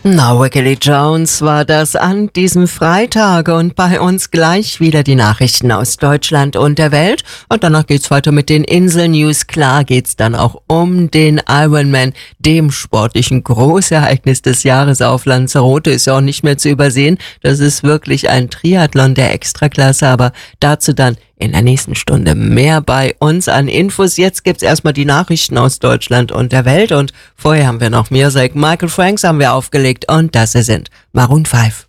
Na, Wiggly Jones war das an diesem Freitag und bei uns gleich wieder die Nachrichten aus Deutschland und der Welt. Und danach geht's weiter mit den Insel-News. Klar geht's dann auch um den Ironman, dem sportlichen Großereignis des Jahres auf Lanzarote. Ist ja auch nicht mehr zu übersehen. Das ist wirklich ein Triathlon der Extraklasse, aber dazu dann in der nächsten Stunde mehr bei uns an Infos. Jetzt gibt's erstmal die Nachrichten aus Deutschland und der Welt und vorher haben wir noch Music. Michael Franks haben wir aufgelegt und das sind Maroon 5.